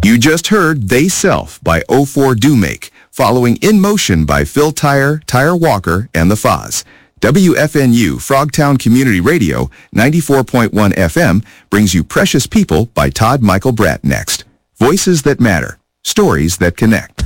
You just heard They Self by O4 Do Make, following In Motion by Phil Tyer, Tyer Walker, and the Foz. WFNU Frogtown Community Radio, 94.1 FM, brings you Precious People by Todd Michael Bratt next. Voices that matter, stories that connect.